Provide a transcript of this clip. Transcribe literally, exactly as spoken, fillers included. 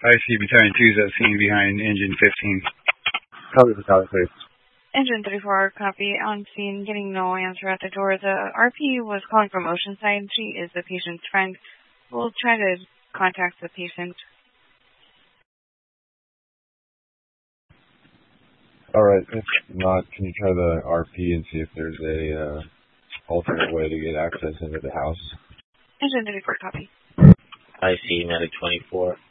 I C Battalion two is at scene behind engine fifteen. Copy for Cali, please. Engine thirty-four, copy on scene, getting no answer at the door. The R P was calling from Oceanside. She is the patient's friend. We'll try to contact the patient. All right. If not, can you try the R P and see if there's a uh, alternate way to get access into the house? Engine thirty-four, copy. I C medic twenty-four.